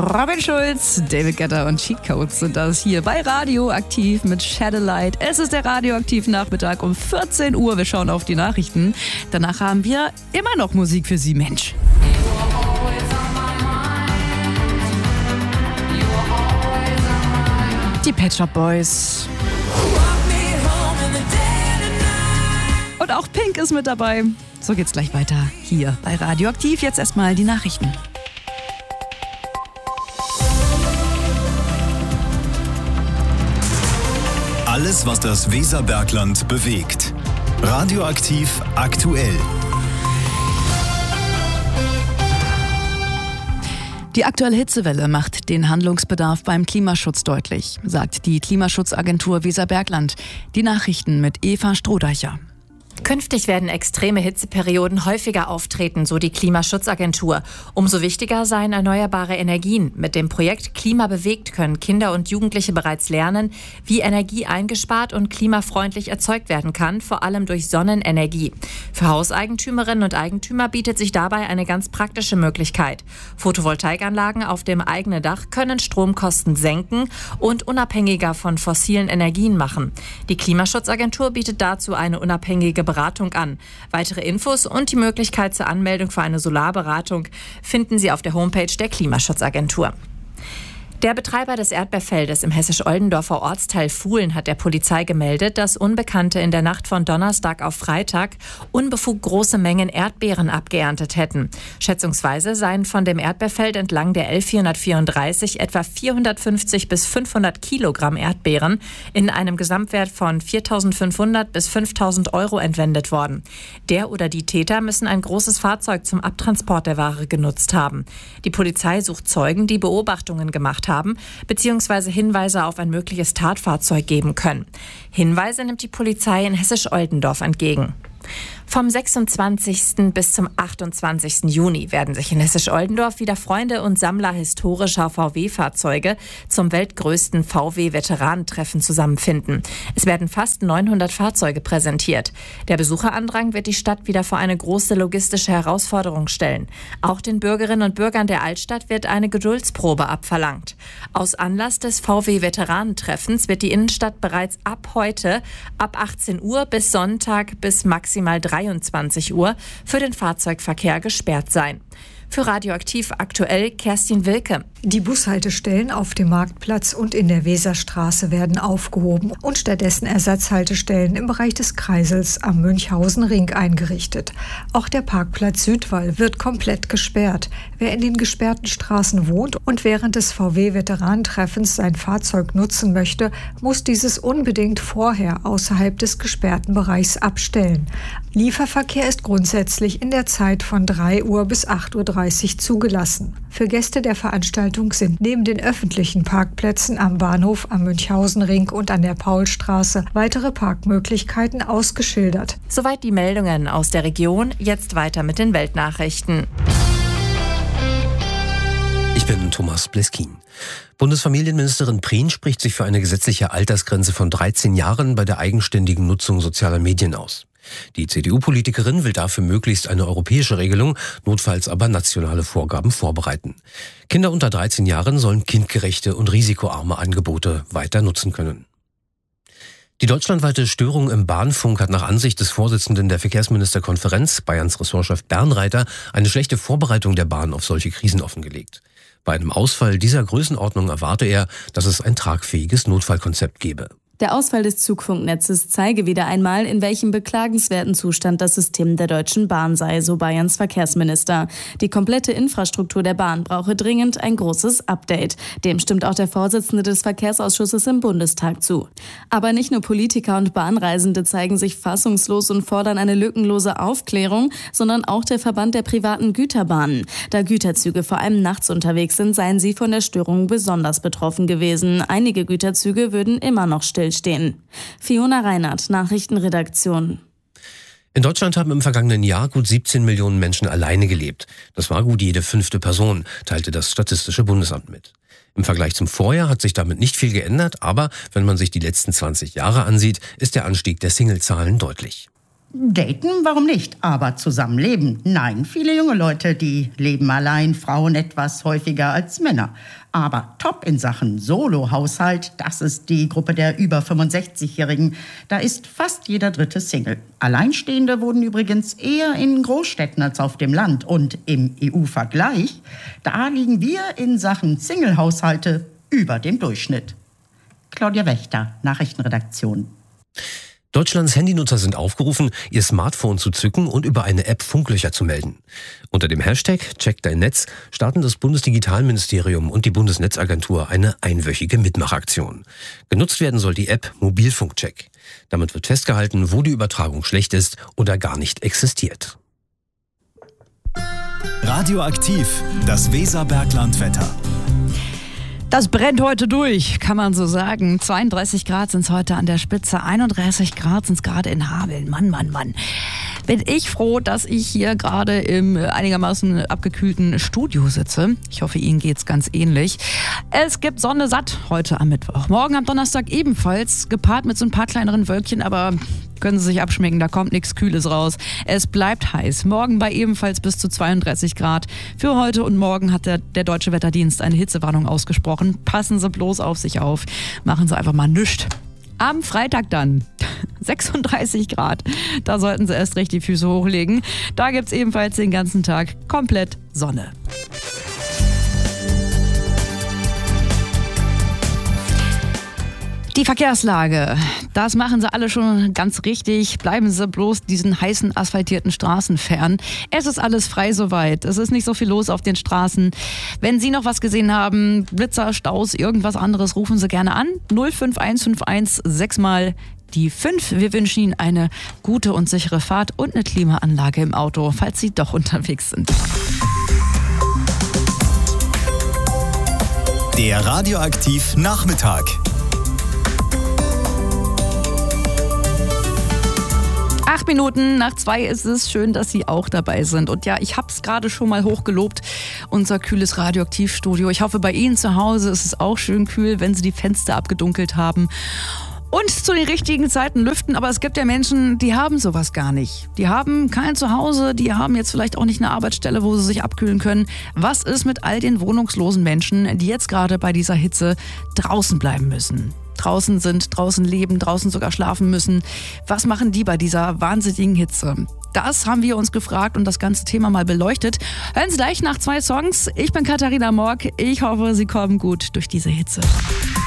Robin Schulz, David Guetta und Cheat Codes sind das hier bei Radioaktiv mit Shadowlight. Es ist der Radioaktiv-Nachmittag um 14 Uhr. Wir schauen auf die Nachrichten. Danach haben wir immer noch Musik für Sie, Mensch. Die Pet Shop Boys. Und auch Pink ist mit dabei. So geht's gleich weiter hier bei Radioaktiv. Jetzt erstmal die Nachrichten. Alles, was das Weserbergland bewegt. Radioaktiv aktuell. Die aktuelle Hitzewelle macht den Handlungsbedarf beim Klimaschutz deutlich, sagt die Klimaschutzagentur Weserbergland. Die Nachrichten mit Eva Strohdeicher. Künftig werden extreme Hitzeperioden häufiger auftreten, so die Klimaschutzagentur. Umso wichtiger seien erneuerbare Energien. Mit dem Projekt Klima bewegt können Kinder und Jugendliche bereits lernen, wie Energie eingespart und klimafreundlich erzeugt werden kann, vor allem durch Sonnenenergie. Für Hauseigentümerinnen und Eigentümer bietet sich dabei eine ganz praktische Möglichkeit. Photovoltaikanlagen auf dem eigenen Dach können Stromkosten senken und unabhängiger von fossilen Energien machen. Die Klimaschutzagentur bietet dazu eine unabhängige Beratung an. Weitere Infos und die Möglichkeit zur Anmeldung für eine Solarberatung finden Sie auf der Homepage der Klimaschutzagentur. Der Betreiber des Erdbeerfeldes im hessisch-Oldendorfer Ortsteil Fuhlen hat der Polizei gemeldet, dass Unbekannte in der Nacht von Donnerstag auf Freitag unbefugt große Mengen Erdbeeren abgeerntet hätten. Schätzungsweise seien von dem Erdbeerfeld entlang der L434 etwa 450 bis 500 Kilogramm Erdbeeren in einem Gesamtwert von 4.500 bis 5.000 Euro entwendet worden. Der oder die Täter müssen ein großes Fahrzeug zum Abtransport der Ware genutzt haben. Die Polizei sucht Zeugen, die Beobachtungen gemacht haben, beziehungsweise Hinweise auf ein mögliches Tatfahrzeug geben können. Hinweise nimmt die Polizei in Hessisch-Oldendorf entgegen. Vom 26. bis zum 28. Juni werden sich in Hessisch-Oldendorf wieder Freunde und Sammler historischer VW-Fahrzeuge zum weltgrößten VW-Veteranentreffen zusammenfinden. Es werden fast 900 Fahrzeuge präsentiert. Der Besucherandrang wird die Stadt wieder vor eine große logistische Herausforderung stellen. Auch den Bürgerinnen und Bürgern der Altstadt wird eine Geduldsprobe abverlangt. Aus Anlass des VW-Veteranentreffens wird die Innenstadt bereits ab heute, ab 18 Uhr bis Sonntag bis maximal 23 Uhr für den Fahrzeugverkehr gesperrt sein. Für Radioaktiv aktuell Kerstin Wilke. Die Bushaltestellen auf dem Marktplatz und in der Weserstraße werden aufgehoben und stattdessen Ersatzhaltestellen im Bereich des Kreisels am Münchhausen-Ring eingerichtet. Auch der Parkplatz Südwall wird komplett gesperrt. Wer in den gesperrten Straßen wohnt und während des VW-Veteranentreffens sein Fahrzeug nutzen möchte, muss dieses unbedingt vorher außerhalb des gesperrten Bereichs abstellen. Lieferverkehr ist grundsätzlich in der Zeit von 3 Uhr bis 8.30 Uhr zugelassen. Für Gäste der Veranstaltung sind neben den öffentlichen Parkplätzen am Bahnhof, am Münchhausenring und an der Paulstraße weitere Parkmöglichkeiten ausgeschildert. Soweit die Meldungen aus der Region. Jetzt weiter mit den Weltnachrichten. Ich bin Thomas Bleskin. Bundesfamilienministerin Prien spricht sich für eine gesetzliche Altersgrenze von 13 Jahren bei der eigenständigen Nutzung sozialer Medien aus. Die CDU-Politikerin will dafür möglichst eine europäische Regelung, notfalls aber nationale Vorgaben vorbereiten. Kinder unter 13 Jahren sollen kindgerechte und risikoarme Angebote weiter nutzen können. Die deutschlandweite Störung im Bahnfunk hat nach Ansicht des Vorsitzenden der Verkehrsministerkonferenz, Bayerns Ressortchef Bernreiter, eine schlechte Vorbereitung der Bahn auf solche Krisen offengelegt. Bei einem Ausfall dieser Größenordnung erwarte er, dass es ein tragfähiges Notfallkonzept gebe. Der Ausfall des Zugfunknetzes zeige wieder einmal, in welchem beklagenswerten Zustand das System der Deutschen Bahn sei, so Bayerns Verkehrsminister. Die komplette Infrastruktur der Bahn brauche dringend ein großes Update. Dem stimmt auch der Vorsitzende des Verkehrsausschusses im Bundestag zu. Aber nicht nur Politiker und Bahnreisende zeigen sich fassungslos und fordern eine lückenlose Aufklärung, sondern auch der Verband der privaten Güterbahnen. Da Güterzüge vor allem nachts unterwegs sind, seien sie von der Störung besonders betroffen gewesen. Einige Güterzüge würden immer noch stillstehen. Fiona Reinhardt, Nachrichtenredaktion. In Deutschland haben im vergangenen Jahr gut 17 Millionen Menschen alleine gelebt. Das war gut jede 5. Person, teilte das Statistische Bundesamt mit. Im Vergleich zum Vorjahr hat sich damit nicht viel geändert, aber wenn man sich die letzten 20 Jahre ansieht, ist der Anstieg der Singlezahlen deutlich. Daten, warum nicht? Aber zusammenleben? Nein, viele junge Leute, die leben allein, Frauen etwas häufiger als Männer. Aber top in Sachen Solo-Haushalt, das ist die Gruppe der über 65-Jährigen. Da ist fast jeder dritte Single. Alleinstehende wurden übrigens eher in Großstädten als auf dem Land. Und im EU-Vergleich, da liegen wir in Sachen Single-Haushalte über dem Durchschnitt. Claudia Wächter, Nachrichtenredaktion. Deutschlands Handynutzer sind aufgerufen, ihr Smartphone zu zücken und über eine App Funklöcher zu melden. Unter dem Hashtag Check dein Netz starten das Bundesdigitalministerium und die Bundesnetzagentur eine einwöchige Mitmachaktion. Genutzt werden soll die App Mobilfunkcheck. Damit wird festgehalten, wo die Übertragung schlecht ist oder gar nicht existiert. Radioaktiv, das Weserberglandwetter. Das brennt heute durch, kann man so sagen. 32 Grad sind es heute an der Spitze, 31 Grad sind es gerade in Hameln. Mann, Mann, Mann. Bin ich froh, dass ich hier gerade im einigermaßen abgekühlten Studio sitze. Ich hoffe, Ihnen geht's ganz ähnlich. Es gibt Sonne satt heute am Mittwoch. Morgen am Donnerstag ebenfalls, gepaart mit so ein paar kleineren Wölkchen, aber können Sie sich abschminken, da kommt nichts Kühles raus. Es bleibt heiß. Morgen bei ebenfalls bis zu 32 Grad. Für heute und morgen hat der Deutsche Wetterdienst eine Hitzewarnung ausgesprochen. Passen Sie bloß auf sich auf. Machen Sie einfach mal nichts. Am Freitag dann 36 Grad. Da sollten Sie erst recht die Füße hochlegen. Da gibt's ebenfalls den ganzen Tag komplett Sonne. Die Verkehrslage, das machen Sie alle schon ganz richtig. Bleiben Sie bloß diesen heißen asphaltierten Straßen fern. Es ist alles frei soweit. Es ist nicht so viel los auf den Straßen. Wenn Sie noch was gesehen haben, Blitzer, Staus, irgendwas anderes, rufen Sie gerne an. 05151 6-mal die 5. Wir wünschen Ihnen eine gute und sichere Fahrt und eine Klimaanlage im Auto, falls Sie doch unterwegs sind. Der Radioaktiv Nachmittag. Acht Minuten nach 2 ist es. Schön, dass Sie auch dabei sind. Und ja, ich habe es gerade schon mal hochgelobt, unser kühles Radioaktivstudio. Ich hoffe, bei Ihnen zu Hause ist es auch schön kühl, wenn Sie die Fenster abgedunkelt haben und zu den richtigen Zeiten lüften. Aber es gibt ja Menschen, die haben sowas gar nicht. Die haben kein Zuhause, die haben jetzt vielleicht auch nicht eine Arbeitsstelle, wo sie sich abkühlen können. Was ist mit all den wohnungslosen Menschen, die jetzt gerade bei dieser Hitze draußen bleiben müssen? Draußen sind, draußen leben, draußen sogar schlafen müssen. Was machen die bei dieser wahnsinnigen Hitze? Das haben wir uns gefragt und das ganze Thema mal beleuchtet. Hören Sie gleich nach 2 Songs. Ich bin Katharina Morg. Ich hoffe, Sie kommen gut durch diese Hitze.